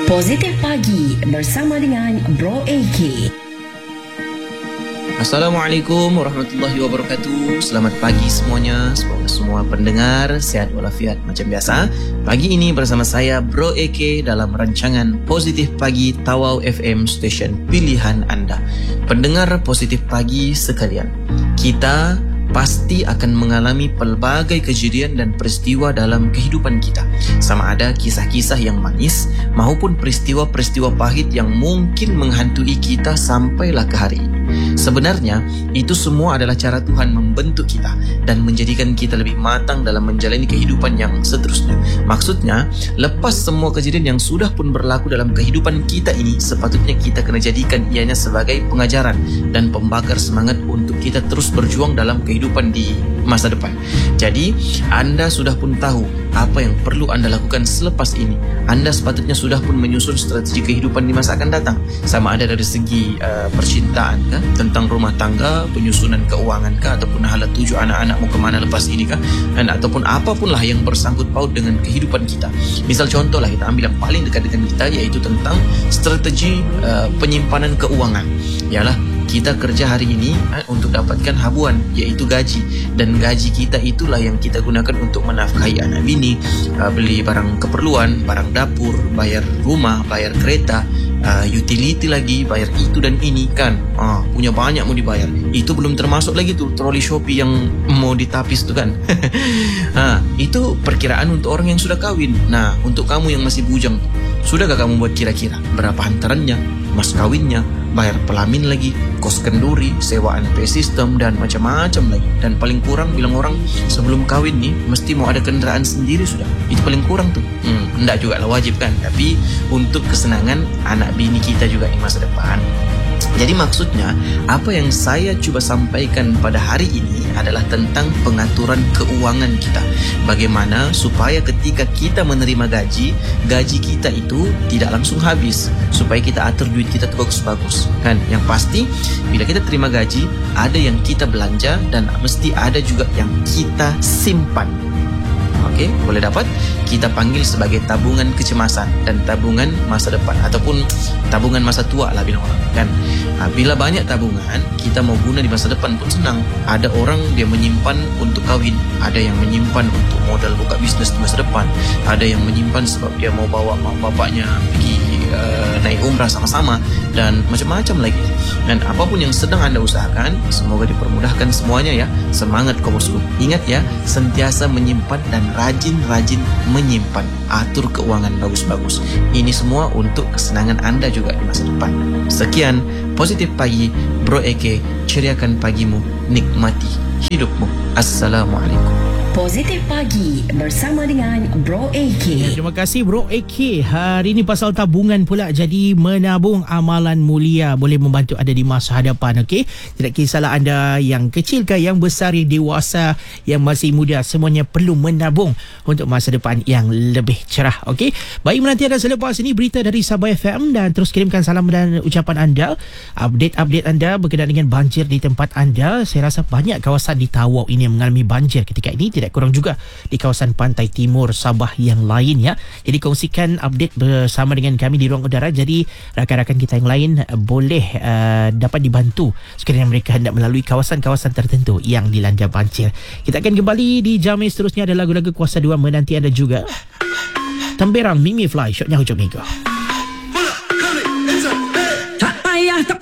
Positif Pagi bersama dengan Bro AK. Assalamualaikum warahmatullahi wabarakatuh. Selamat pagi semuanya. Semoga semua pendengar sehat walafiat macam biasa. Pagi ini bersama saya Bro AK dalam rancangan Positif Pagi Tawau FM Station Pilihan Anda. Pendengar Positif Pagi sekalian, kita pasti akan mengalami pelbagai kejadian dan peristiwa dalam kehidupan kita. Sama ada kisah-kisah yang manis maupun peristiwa-peristiwa pahit yang mungkin menghantui kita sampailah ke hari ini. Sebenarnya, itu semua adalah cara Tuhan membentuk kita dan menjadikan kita lebih matang dalam menjalani kehidupan yang seterusnya. Maksudnya, lepas semua kejadian yang sudah pun berlaku dalam kehidupan kita ini, sepatutnya kita kena jadikan ianya sebagai pengajaran dan pembakar semangat untuk kita terus berjuang dalam kehidupan di masa depan. Jadi, anda sudah pun tahu apa yang perlu anda lakukan selepas ini. Anda sepatutnya sudah pun menyusun strategi kehidupan di masa akan datang. Sama ada dari segi percintaan kah? Tentang rumah tangga, penyusunan keuangan kah? Ataupun hala tuju anak-anakmu kemana lepas ini kah? Dan ataupun apapun lah yang bersangkut paut dengan kehidupan kita. Misal contoh lah, kita ambil yang paling dekat dengan kita, iaitu tentang strategi penyimpanan keuangan. Yalah, kita kerja hari ini untuk dapatkan habuan, iaitu gaji. Dan gaji kita itulah yang kita gunakan untuk menafkahi anak bini, beli barang keperluan, barang dapur, bayar rumah, bayar kereta, utility lagi, bayar itu dan ini kan. Punya banyak mau dibayar. Itu belum termasuk lagi tuh troli Shopee yang mau ditapis tuh kan. Itu perkiraan untuk orang yang sudah kawin. Nah, untuk kamu yang masih bujang, sudahkah kamu buat kira-kira berapa hantarannya, mas kawinnya, bayar pelamin lagi, kos kenduri, sewaan pay system dan macam-macam lagi. Dan paling kurang bilang orang sebelum kawin nih mesti mau ada kendaraan sendiri sudah. Itu paling kurang tuh. Enggak juga lah, wajib kan, tapi untuk kesenangan anak bini kita juga di masa depan. Jadi maksudnya, apa yang saya coba sampaikan pada hari ini adalah tentang pengaturan keuangan kita. Bagaimana supaya ketika kita menerima gaji kita itu tidak langsung habis. Supaya kita atur duit kita tuh bagus-bagus. Kan? Yang pasti, bila kita terima gaji, ada yang kita belanja dan mesti ada juga yang kita simpan. Okey, boleh dapat kita panggil sebagai tabungan kecemasan dan tabungan masa depan ataupun tabungan masa tua lah bilang orang kan. Bila banyak tabungan, kita mau guna di masa depan pun senang. Ada orang dia menyimpan untuk kahwin, ada yang menyimpan untuk modal buka bisnes di masa depan, ada yang menyimpan sebab dia mau bawa mak bapaknya pergi naik umrah sama-sama dan macam-macam lagi. Dan apapun yang sedang anda usahakan, semoga dipermudahkan semuanya ya. Semangat kau bosku. Ingat ya, sentiasa menyimpan dan rajin-rajin menyimpan. Atur keuangan bagus-bagus. Ini semua untuk kesenangan anda juga di masa depan. Sekian, Positif Pagi, Bro Eke, ceriakan pagimu, nikmati hidupmu. Assalamualaikum. Positif Pagi bersama dengan Bro AK. Terima kasih Bro AK. Hari ini pasal tabungan pula. Jadi menabung amalan mulia boleh membantu anda di masa hadapan. Okey, tidak kisahlah anda yang kecil ke yang besar, yang dewasa, yang masih muda, semuanya perlu menabung untuk masa depan yang lebih cerah. Okey, baik, menanti anda selepas ini berita dari Sabah FM dan terus kirimkan salam dan ucapan anda, update anda berkenaan dengan banjir di tempat anda. Saya rasa banyak kawasan di Tawau ini yang mengalami banjir ketika ini, tidak kurang juga di kawasan pantai timur Sabah yang lain ya. Jadi kongsikan update bersama dengan kami di ruang udara. Jadi rakan-rakan kita yang lain boleh dapat dibantu sekiranya mereka hendak melalui kawasan-kawasan tertentu yang dilanda banjir. Kita akan kembali di jam seterusnya, ada lagu-lagu Kuasa 2 menanti anda juga. Temberang Mimi Fly, shotnya hujung minggu.